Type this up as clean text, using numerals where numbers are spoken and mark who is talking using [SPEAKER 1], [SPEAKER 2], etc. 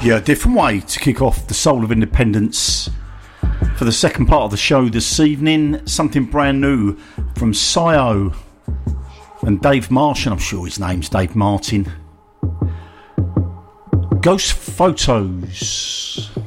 [SPEAKER 1] Yeah, a different way to kick off the Soul of Independence for the second part of the show this evening. Something brand new from Sio and Dave Martin. I'm sure his name's Dave Martin. Ghost Photos.